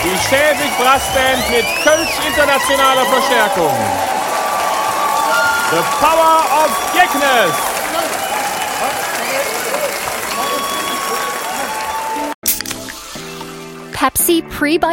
Die Schäbig Brassband mit Kölsch internationaler Verstärkung. The Power of Geknes. Pepsi Prebiotic